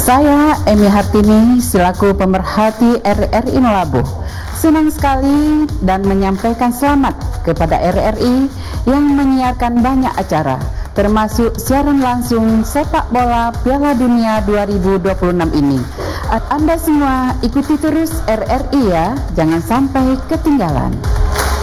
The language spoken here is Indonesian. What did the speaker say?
Saya Emi Hartini selaku pemerhati RRI Labuh senang sekali dan menyampaikan selamat kepada RRI yang menyiarkan banyak acara, termasuk siaran langsung sepak bola Piala Dunia 2026 ini. Anda semua ikuti terus RRI ya, jangan sampai ketinggalan.